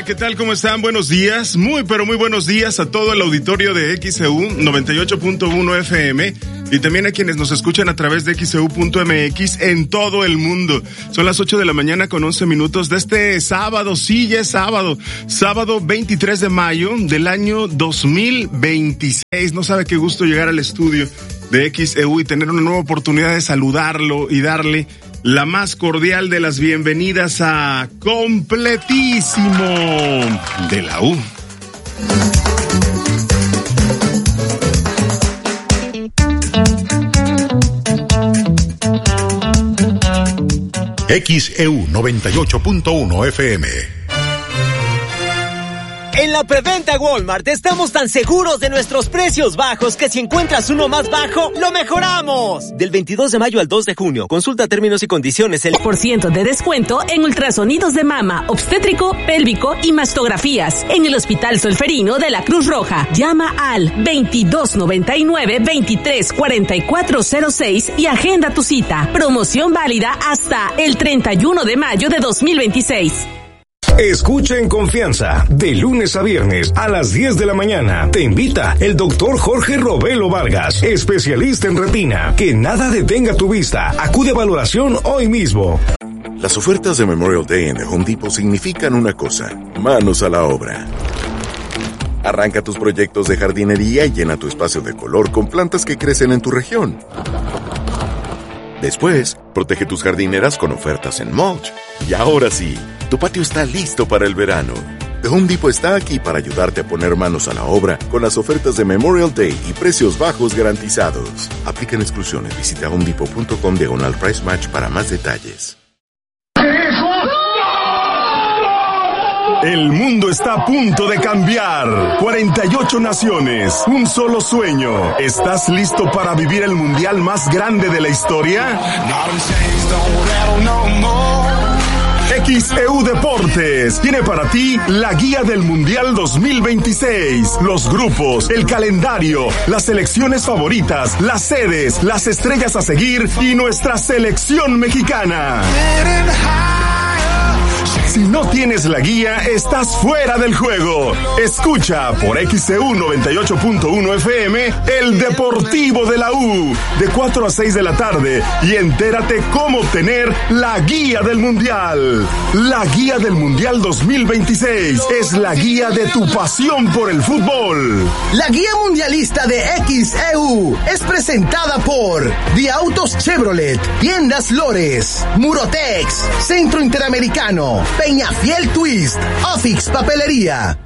¿qué tal? ¿Cómo están? Buenos días, pero muy buenos días a todo el auditorio de XEU 98.1 FM y también a quienes nos escuchan a través de XEU.mx en todo el mundo. Son las 8 de la mañana con 11 minutos de este sábado, sí, ya es sábado 23 de mayo del año 2026. No sabe qué gusto llegar al estudio de XEU y tener una nueva oportunidad de saludarlo y darle la más cordial de las bienvenidas a Completísimo de la U. XEU 98.1 FM. En la preventa Walmart estamos tan seguros de nuestros precios bajos que si encuentras uno más bajo, lo mejoramos. Del 22 de mayo al 2 de junio, consulta términos y condiciones. El % de descuento en ultrasonidos de mama, obstétrico, pélvico y mastografías en el Hospital Solferino de la Cruz Roja. Llama al 2299-234406 y agenda tu cita. Promoción válida hasta el 31 de mayo de 2026. Escucha en confianza, de lunes a viernes a las 10 de la mañana. Te invita el doctor Jorge Robelo Vargas, especialista en retina. Que nada detenga tu vista. Acude a valoración hoy mismo. Las ofertas de Memorial Day en The Home Depot significan una cosa: manos a la obra. Arranca tus proyectos de jardinería y llena tu espacio de color con plantas que crecen en tu región. Después, protege tus jardineras con ofertas en mulch. Y ahora sí, tu patio está listo para el verano. The Home Depot está aquí para ayudarte a poner manos a la obra con las ofertas de Memorial Day y precios bajos garantizados. Aplican exclusiones. Visita homedepot.com/price match para más detalles. El mundo está a punto de cambiar. 48 naciones, un solo sueño. ¿Estás listo para vivir el mundial más grande de la historia? XEU Deportes tiene para ti la guía del Mundial 2026, los grupos, el calendario, las selecciones favoritas, las sedes, las estrellas a seguir y nuestra selección mexicana. Si no tienes la guía, estás fuera del juego. Escucha por XEU 98.1 FM el Deportivo de la U de 4 a 6 de la tarde y entérate cómo obtener la guía del Mundial. La guía del Mundial 2026 es la guía de tu pasión por el fútbol. La guía mundialista de XEU es presentada por The Autos Chevrolet, Tiendas Lores, Murotex, Centro Interamericano, Peñafiel Twist, Ofix Papelería.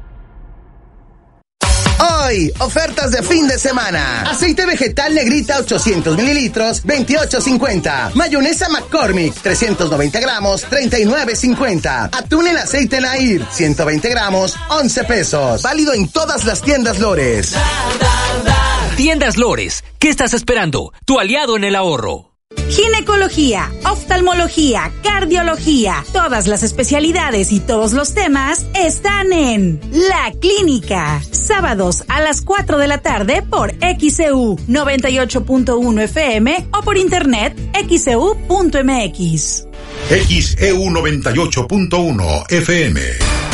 Hoy, ofertas de fin de semana. Aceite vegetal Negrita 800 mililitros, 28.50. Mayonesa McCormick, 390 gramos, 39.50. Atún en aceite Nair, 120 gramos, 11 pesos. Válido en todas las tiendas Lores. Tiendas Lores, ¿qué estás esperando? Tu aliado en el ahorro. Ginecología, oftalmología, cardiología, todas las especialidades y todos los temas están en La Clínica. Sábados a las 4 de la tarde por XEU 98.1 FM o por internet xeu.mx. XEU 98.1 FM.